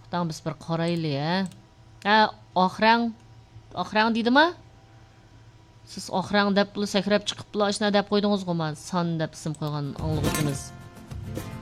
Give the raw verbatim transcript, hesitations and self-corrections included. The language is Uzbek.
To'xtang, biz bir qaraylik, ha. Ha, oxrang, oxrang deydimi? Siz oxrang deb sakrab chiqib, shuna deb qo'ydingiz-ku, men son deb ism qo'ygan anglag'utimiz.